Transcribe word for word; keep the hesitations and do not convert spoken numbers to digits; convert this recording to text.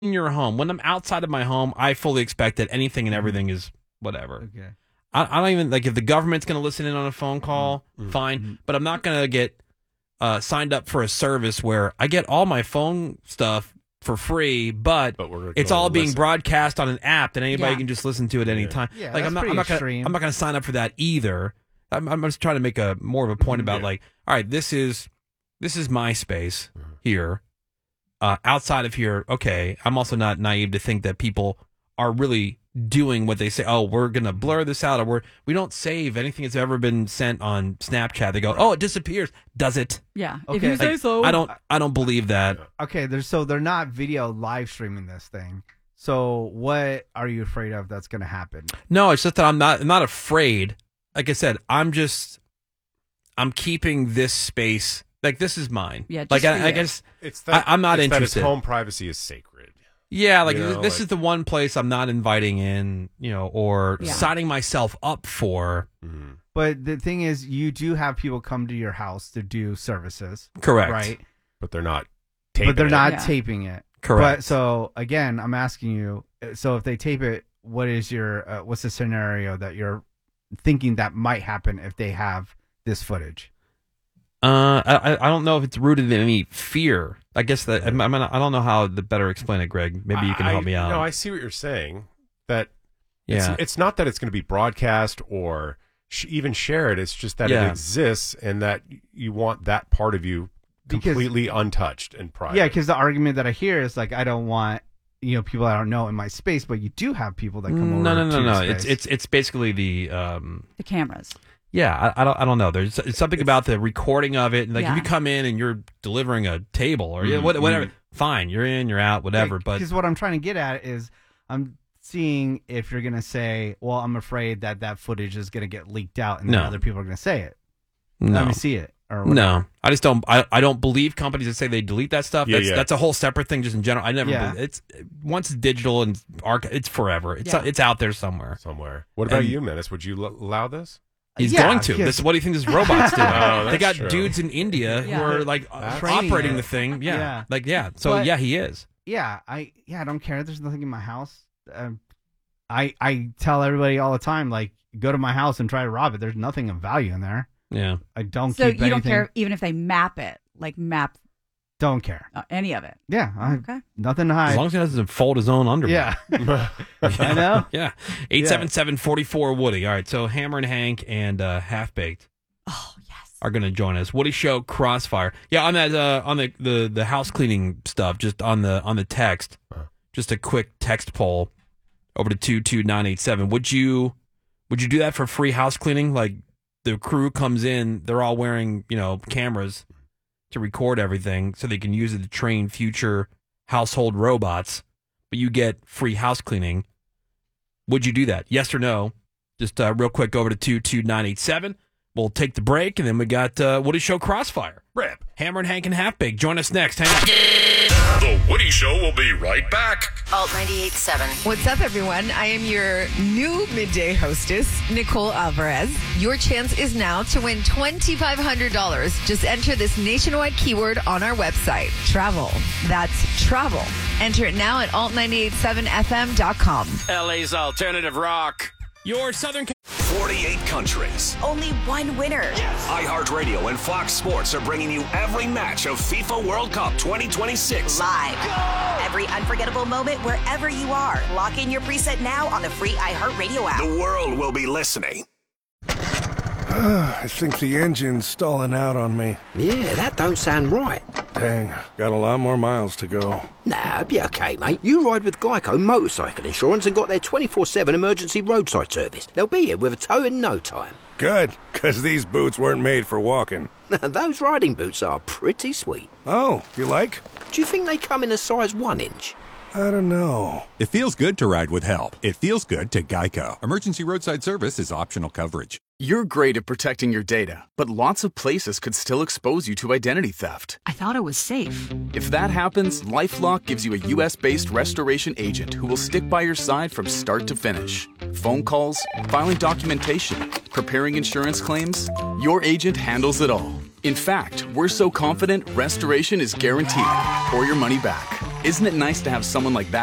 in your home, when I'm outside of my home, I fully expect that anything and everything is whatever. Okay. I, I don't even, like, if the government's going to listen in on a phone call, mm-hmm. fine. Mm-hmm. But I'm not going to get uh, signed up for a service where I get all my phone stuff for free, but, but we're it's all being listen. broadcast on an app that anybody yeah. can just listen to at any yeah. time. Yeah, like, that's I'm not, pretty I'm not extreme. Gonna, I'm not going to sign up for that either. I'm, I'm just trying to make a more of a point about, yeah. like, all right, this is this is my space mm-hmm. here. Uh, outside of here, okay, I'm also not naive to think that people are really doing what they say. Oh, we're going to blur this out, or we're, we don't save anything that's ever been sent on Snapchat. They go, oh, it disappears. Does it? Yeah. Okay. If you say like, so. I don't, I don't believe that. Okay, there's, so they're not video live streaming this thing. So what are you afraid of that's going to happen? No, it's just that I'm not, I'm not afraid. Like I said, I'm just, I'm keeping this space. Like, this is mine. Yeah, like I, I guess it's that, I, I'm not it's interested. That his home privacy is sacred. Yeah, like you know, this like, is the one place I'm not inviting in, you know, or yeah. signing myself up for. Mm-hmm. But the thing is, you do have people come to your house to do services. Correct. Right? But they're not taping But they're it. not yeah. taping it. Correct. But so, again, I'm asking you, so if they tape it, what is your, uh, what's the scenario that you're thinking that might happen if they have this footage? Uh, I I don't know if it's rooted in any fear. I guess that I mean I don't know how to better explain it, Greg. Maybe you can I, help me out. No, I see what you're saying. That yeah, it's, it's not that it's going to be broadcast or sh- even shared. It's just that yeah. it exists and that you want that part of you completely because, untouched and private. Yeah, because the argument that I hear is like, I don't want, you know, people I don't know in my space, but you do have people that come over. No, no, no, to no. your It's space. it's it's basically the um the cameras. Yeah, I, I don't I don't know. There's it's something it's, about the recording of it. Like yeah. if you come in and you're delivering a table or mm-hmm. yeah, whatever, fine, you're in, you're out, whatever. Yeah, but because what I'm trying to get at is I'm seeing if you're gonna say, well, I'm afraid that that footage is gonna get leaked out and no. then other people are gonna say it. No. Let me see it. Or no, I just don't. I, I don't believe companies that say they delete that stuff. Yeah, that's yeah. that's a whole separate thing. Just in general, I never. Yeah. Believe, it's once it's digital and arch, it's forever. It's yeah. it's out there somewhere. Somewhere. What about and, you, Menace? Would you l- allow this? He's yeah, going to. This is what do you think this robot's doing? Oh, they got true. dudes in India Yeah. who are like That's operating it. the thing. Yeah. Yeah. like yeah. So But- yeah, he is. Yeah, I yeah I don't care. There's nothing in my house. Um, I I tell everybody all the time, like, go to my house and try to rob it. There's nothing of value in there. Yeah, I don't. So keep you don't anything. care even if they map it, like map Don't care. uh, any of it. Yeah, I, Okay. nothing to as hide. long as he doesn't fold his own underwear. Yeah, I know. Yeah, eight seven seven forty four Woody. All right, so Hammer and Hank and uh, Half Baked. Oh yes. Are going to join us. Woody Show Crossfire. Yeah, on that uh, on the, the the house cleaning stuff. Just on the on the text. Just a quick text poll over to two two nine eight seven. Would you would you do that for free house cleaning? Like the crew comes in, they're all wearing, you know, cameras to record everything so they can use it to train future household robots, but you get free house cleaning. Would you do that? Yes or no? Just uh, real quick over to two two nine eight seven. We'll take the break, and then we got uh, Woody Show Crossfire. Rip. Hammer and Hank and Half Baked. Join us next. Hang on. The Woody Show will be right back. Alt ninety-eight point seven. What's up, everyone? I am your new midday hostess, Nicole Alvarez. Your chance is now to win twenty-five hundred dollars. Just enter this nationwide keyword on our website, travel. That's travel. Enter it now at alt nine eight seven f m dot com. L A's alternative rock. Your Southern... forty-eight countries. Only one winner. iHeartRadio and Fox Sports are bringing you every match of FIFA World Cup twenty twenty-six. Live. Go! Every unforgettable moment wherever you are. Lock in your preset now on the free iHeartRadio app. The world will be listening. I think the engine's stalling out on me. Yeah, that don't sound right. Dang, got a lot more miles to go. Nah, be okay, mate. You ride with Geico Motorcycle Insurance and got their twenty-four seven emergency roadside service. They'll be here with a tow in no time. Good, because these boots weren't made for walking. Those riding boots are pretty sweet. Oh, you like? Do you think they come in a size one inch? I don't know. It feels good to ride with help. It feels good to Geico. Emergency roadside service is optional coverage. You're great at protecting your data, but lots of places could still expose you to identity theft. I thought it was safe. If that happens, LifeLock gives you a U S-based restoration agent who will stick by your side from start to finish. Phone calls, filing documentation, preparing insurance claims, your agent handles it all. In fact, we're so confident restoration is guaranteed or your money back. Isn't it nice to have someone like that